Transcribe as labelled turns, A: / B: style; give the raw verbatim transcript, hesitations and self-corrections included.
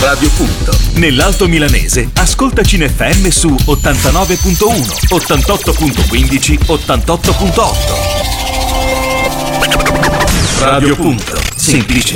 A: Radio Punto. Nell'Alto Milanese, ascoltaci in F M su ottantanove virgola uno, ottantotto virgola quindici, ottantotto virgola otto. Radio Punto. Semplice